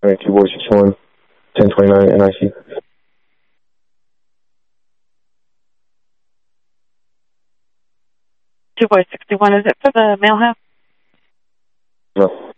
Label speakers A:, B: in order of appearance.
A: All right, 2 boys 61, 1029 NIC.
B: 2 boys 61, is it for the mail house?
A: No.